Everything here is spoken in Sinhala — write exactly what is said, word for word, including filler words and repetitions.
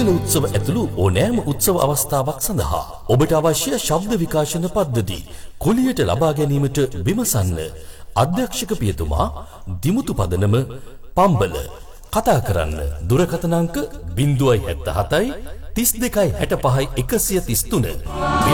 ජන්මදින උත්සව ඇතුළු ඕනෑම උත්සව අවස්ථාවක් සඳහා ඔබට අවශ්‍ය ශබ්ද විකාශන පද්ධති කුලියට ලබා ගැනීමට විමසන්න. අධ්‍යක්ෂක පියතුමා දිමුතු පදනම පම්බල. කතා කරන්න දුරකථන අංක ज़ीरो सात सात තිස් දෙකයි හැට පහයි එකසිය තිස් තුන.